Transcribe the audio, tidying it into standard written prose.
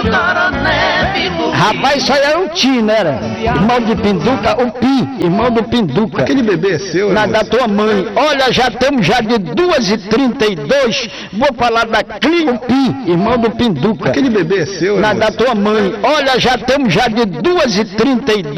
Rapaz, isso aí era o Ti, né? Irmão de Pinduca, o Pi, irmão do Pinduca. Aquele bebê é seu, né? Da tua mãe. Olha, já estamos já de 2h32. Vou falar da Clio Pi, irmão do Pinduca. Aquele bebê é seu, da tua mãe. Olha, já estamos já de 2h32.